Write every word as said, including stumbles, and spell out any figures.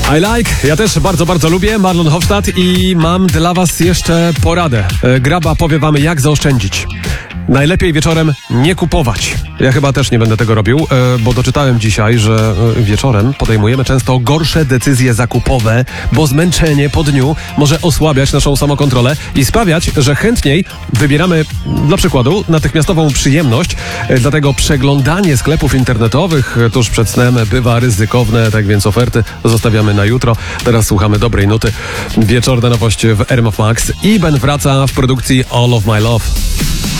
I like, ja też bardzo, bardzo lubię Marlon Hofstadt i mam dla was jeszcze poradę. E, Graba powie wam, jak zaoszczędzić. Najlepiej wieczorem nie kupować. Ja chyba też nie będę tego robił, e, bo doczytałem dzisiaj, że e, wieczorem podejmujemy często gorsze decyzje zakupowe, bo zmęczenie po dniu może osłabiać naszą samokontrolę i sprawiać, że chętniej wybieramy, dla przykładu, natychmiastową przyjemność. E, dlatego przeglądanie sklepów internetowych e, tuż przed snem bywa ryzykowne, tak więc oferty zostawiamy na jutro. Teraz słuchamy dobrej nuty. Wieczorna nowość w R M F Max. Iben wraca w produkcji All of My Love.